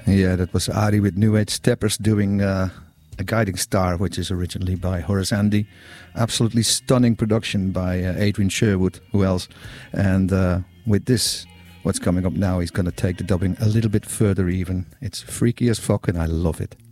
Yeah, that was Ari with New Age Steppers doing A Guiding Star, which is originally by Horace Andy. Absolutely stunning production by Adrian Sherwood, who else? And with this, what's coming up now, he's going to take the dubbing a little bit further even. It's freaky as fuck and I love it.